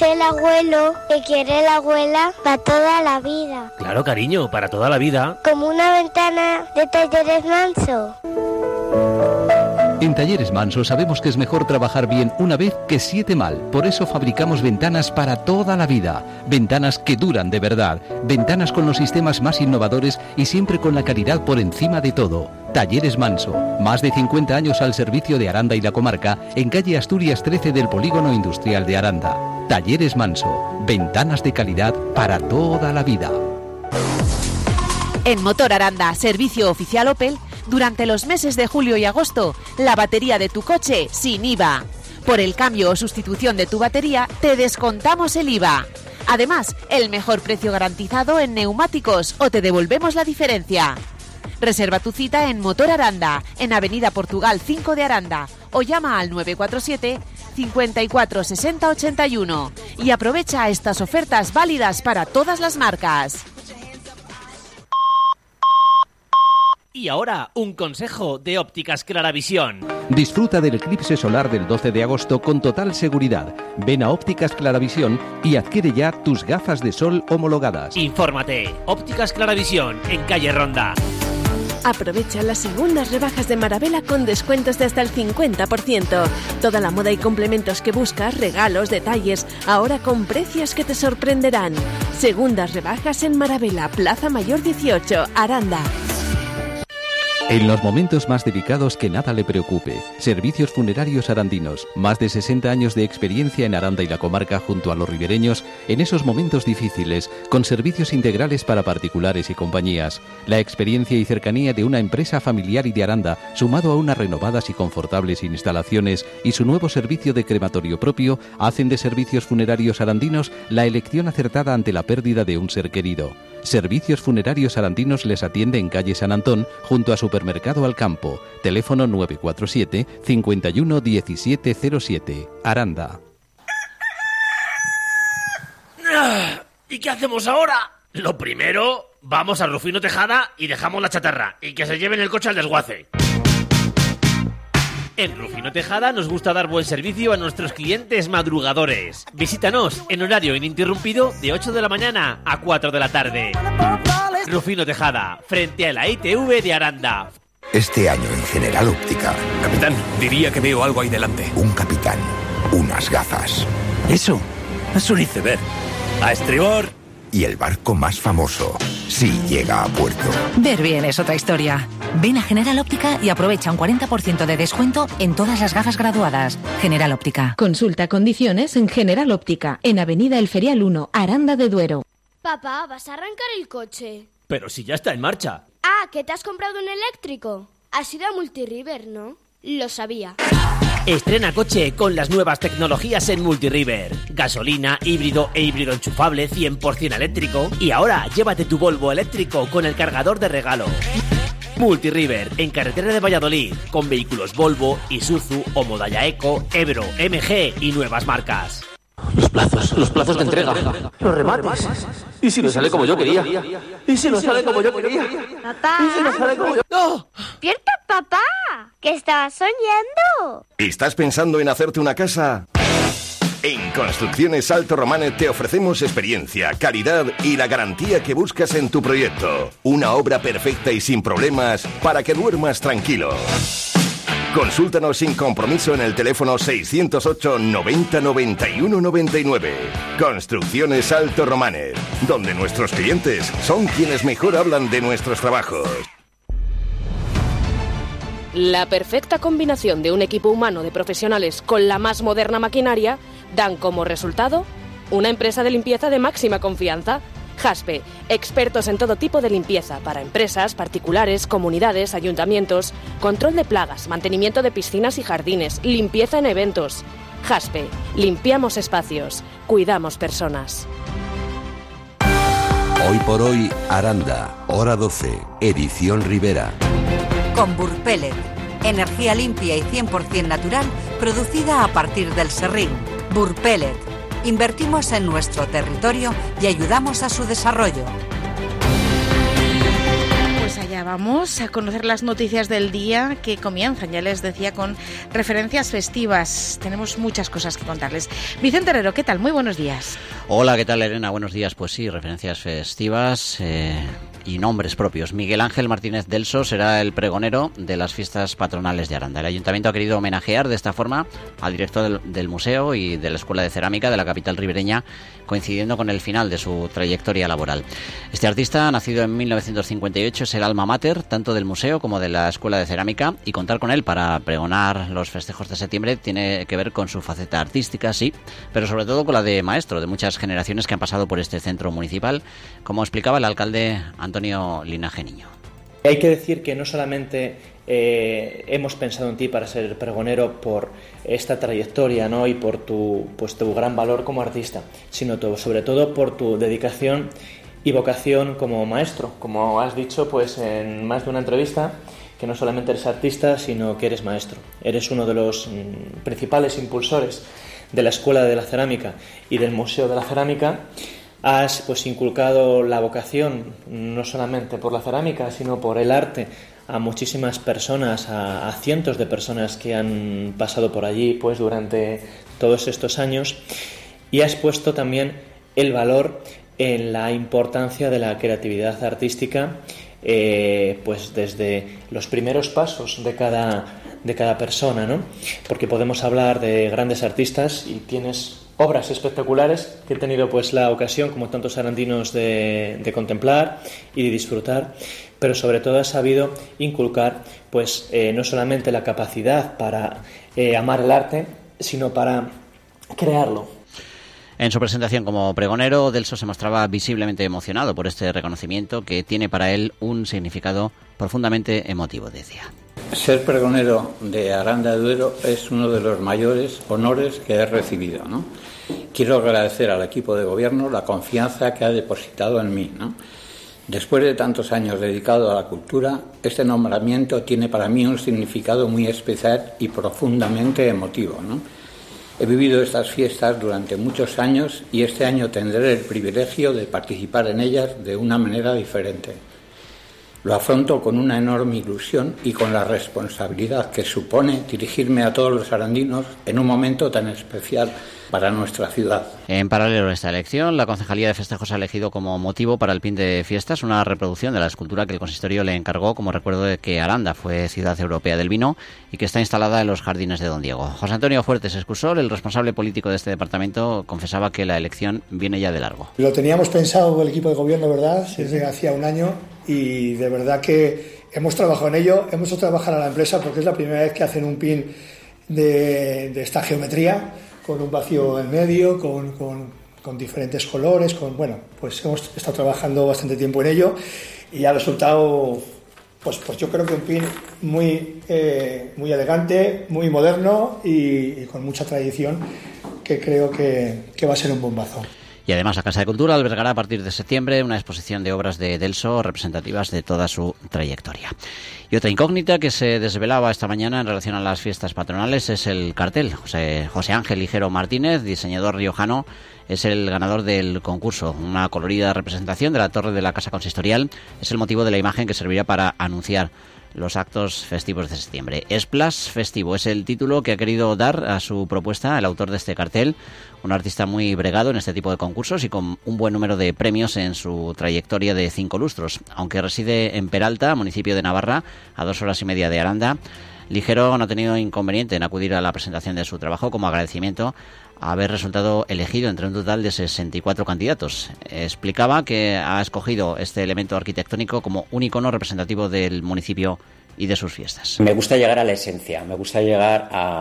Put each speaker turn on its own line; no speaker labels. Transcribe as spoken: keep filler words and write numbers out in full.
Dice el abuelo que quiere la abuela para toda la vida.
Claro, cariño, para toda la vida.
Como una ventana de Talleres Manso.
En Talleres Manso sabemos que es mejor trabajar bien una vez que siete mal. Por eso fabricamos ventanas para toda la vida. Ventanas que duran de verdad. Ventanas con los sistemas más innovadores y siempre con la calidad por encima de todo. Talleres Manso. Más de cincuenta años al servicio de Aranda y la comarca, en calle Asturias trece del Polígono Industrial de Aranda. Talleres Manso. Ventanas de calidad para toda la vida.
En Motor Aranda, servicio oficial Opel, durante los meses de julio y agosto, la batería de tu coche sin I V A. Por el cambio o sustitución de tu batería, te descontamos el I V A. Además, el mejor precio garantizado en neumáticos o te devolvemos la diferencia. Reserva tu cita en Motor Aranda, en Avenida Portugal cinco de Aranda, o llama al nueve cuatro siete, cincuenta y cuatro, sesenta, ochenta y uno y aprovecha estas ofertas válidas para todas las marcas.
Y ahora, un consejo de Ópticas Claravisión.
Disfruta del eclipse solar del doce de agosto con total seguridad. Ven a Ópticas Claravisión y adquiere ya tus gafas de sol homologadas.
Infórmate. Ópticas Claravisión, en calle Ronda.
Aprovecha las segundas rebajas de Marabela con descuentos de hasta el cincuenta por ciento. Toda la moda y complementos que buscas, regalos, detalles, ahora con precios que te sorprenderán. Segundas rebajas en Marabela, Plaza Mayor dieciocho, Aranda.
En los momentos más delicados, que nada le preocupe. Servicios Funerarios Arandinos. Más de sesenta años de experiencia en Aranda y la comarca junto a los ribereños en esos momentos difíciles, con servicios integrales para particulares y compañías. La experiencia y cercanía de una empresa familiar y de Aranda, sumado a unas renovadas y confortables instalaciones y su nuevo servicio de crematorio propio, hacen de Servicios Funerarios Arandinos la elección acertada ante la pérdida de un ser querido. Servicios Funerarios Arandinos les atiende en calle San Antón, junto a Supermercado Alcampo. Teléfono nueve cuatro siete, cincuenta y uno, diecisiete cero siete. Aranda.
¿Y qué hacemos ahora? Lo primero, vamos a Rufino Tejada y dejamos la chatarra, y que se lleven el coche al desguace. En Rufino Tejada nos gusta dar buen servicio a nuestros clientes madrugadores. Visítanos en horario ininterrumpido de ocho de la mañana a cuatro de la tarde. Rufino Tejada, frente a la I T V de Aranda.
Este año en General Óptica.
Capitán, diría que veo algo ahí delante.
Un capitán, unas gafas.
Eso es un iceberg. A estribor.
Y el barco más famoso, si llega a puerto.
Ver bien es otra historia. Ven a General Óptica y aprovecha un cuarenta por ciento de descuento en todas las gafas graduadas. General Óptica.
Consulta condiciones en General Óptica, en Avenida El Ferial uno, Aranda de Duero.
Papá, ¿vas a arrancar el coche?
Pero si ya está en marcha.
Ah, ¿que te has comprado un eléctrico? Has ido a Multiriver, ¿no? Lo sabía.
Estrena coche con las nuevas tecnologías en Multiriver. Gasolina, híbrido e híbrido enchufable cien por ciento eléctrico. Y ahora llévate tu Volvo eléctrico con el cargador de regalo. Multiriver, en carretera de Valladolid, con vehículos Volvo, Isuzu, Omodaya Eco, Ebro, M G y nuevas marcas.
Los plazos, los plazos de entrega, los remates. ¿Y si no sale como yo quería? ¿Y si no sale como yo quería?
Papá.
¿Y si no sale como yo?
¡No!
¡Despierta, papá! ¡Que estabas soñando!
¿Estás pensando en hacerte una casa? En Construcciones Alto Romanet te ofrecemos experiencia, calidad y la garantía que buscas en tu proyecto. Una obra perfecta y sin problemas para que duermas tranquilo. Consúltanos sin compromiso en el teléfono seiscientos ocho, noventa, noventa y uno, noventa y nueve. Construcciones Alto Romanet, donde nuestros clientes son quienes mejor hablan de nuestros trabajos.
La perfecta combinación de un equipo humano de profesionales con la más moderna maquinaria dan como resultado una empresa de limpieza de máxima confianza. Jaspe, expertos en todo tipo de limpieza para empresas, particulares, comunidades, ayuntamientos, control de plagas, mantenimiento de piscinas y jardines, limpieza en eventos. Jaspe, limpiamos espacios, cuidamos personas.
Hoy por hoy, Aranda, hora doce, edición Rivera.
Con Burpelet, energía limpia y cien por ciento natural, producida a partir del serrín. Burpelet. Invertimos en nuestro territorio y ayudamos a su desarrollo.
Pues allá
allá vamos a conocer las noticias del día que comienzan, ya les decía, con referencias festivas. Tenemos muchas cosas que contarles. Vicente Herrero, ¿qué tal? Muy buenos días.
Hola, ¿qué tal, Elena? Buenos días. Pues sí, referencias festivas eh, y nombres propios. Miguel Ángel Martínez Delso será el pregonero de las fiestas patronales de Aranda. El Ayuntamiento ha querido homenajear de esta forma al director del, del museo y de la Escuela de Cerámica de la capital ribereña, coincidiendo con el final de su trayectoria laboral. Este artista, nacido en mil novecientos cincuenta y ocho, es el alma mater tanto del museo como de la Escuela de Cerámica, y contar con él para pregonar los festejos de septiembre tiene que ver con su faceta artística, sí, pero sobre todo con la de maestro de muchas generaciones que han pasado por este centro municipal, como explicaba el alcalde Antonio Linaje Niño.
Hay que decir que no solamente eh, hemos pensado en ti para ser pregonero por esta trayectoria, ¿no?, y por tu, pues, tu gran valor como artista, sino todo, sobre todo por tu dedicación y vocación como maestro. Como has dicho, pues en más de una entrevista, que no solamente eres artista, sino que eres maestro. Eres uno de los mm, principales impulsores de la Escuela de la Cerámica y del Museo de la Cerámica. Has pues inculcado la vocación no solamente por la cerámica, sino por el arte a muchísimas personas, a, a cientos de personas que han pasado por allí pues durante todos estos años, y has puesto también el valor en la importancia de la creatividad artística, eh, pues desde los primeros pasos de cada, de cada persona, ¿no? Porque podemos hablar de grandes artistas y tienes obras espectaculares que he tenido pues la ocasión, como tantos arandinos, de, de contemplar y de disfrutar, pero sobre todo has sabido inculcar pues eh, no solamente la capacidad para eh, amar el arte, sino para crearlo.
En su presentación como pregonero, Delso se mostraba visiblemente emocionado por este reconocimiento que tiene para él un significado profundamente emotivo, decía.
Ser pregonero de Aranda de Duero es uno de los mayores honores que he recibido, ¿no? Quiero agradecer al equipo de gobierno la confianza que ha depositado en mí, ¿no? Después de tantos años dedicado a la cultura, este nombramiento tiene para mí un significado muy especial y profundamente emotivo, ¿no? He vivido estas fiestas durante muchos años y este año tendré el privilegio de participar en ellas de una manera diferente. Lo afronto con una enorme ilusión y con la responsabilidad que supone dirigirme a todos los arandinos en un momento tan especial para nuestra ciudad.
En paralelo a esta elección, la Concejalía de Festejos ha elegido como motivo para el pin de fiestas una reproducción de la escultura que el consistorio le encargó como recuerdo de que Aranda fue ciudad europea del vino y que está instalada en los jardines de Don Diego. José Antonio Fuertes Escusol, el responsable político de este departamento, confesaba que la elección viene ya de largo.
Lo teníamos pensado el equipo de gobierno, ¿verdad?, desde hacía un año, y de verdad que hemos trabajado en ello, hemos hecho trabajar a la empresa porque es la primera vez que hacen un pin de, de esta geometría, con un vacío en medio, con, con, con diferentes colores, con bueno, pues hemos estado trabajando bastante tiempo en ello y ha resultado, pues, pues yo creo que un pin muy, eh, muy elegante, muy moderno y, y con mucha tradición, que creo que, que va a ser un bombazo.
Y además la Casa de Cultura albergará a partir de septiembre una exposición de obras de Delso representativas de toda su trayectoria. Y otra incógnita que se desvelaba esta mañana en relación a las fiestas patronales es el cartel. José, José Ángel Ligero Martínez, diseñador riojano, es el ganador del concurso. Una colorida representación de la torre de la Casa Consistorial es el motivo de la imagen que servirá para anunciar los actos festivos de septiembre. Esplas Festivo es el título que ha querido dar a su propuesta el autor de este cartel, un artista muy bregado en este tipo de concursos y con un buen número de premios en su trayectoria de cinco lustros. Aunque reside en Peralta, municipio de Navarra, a dos horas y media de Aranda, Ligero no ha tenido inconveniente en acudir a la presentación de su trabajo como agradecimiento a haber resultado elegido entre un total de sesenta y cuatro candidatos. Explicaba que ha escogido este elemento arquitectónico como un icono representativo del municipio y de sus fiestas.
Me gusta llegar a la esencia, me gusta llegar a,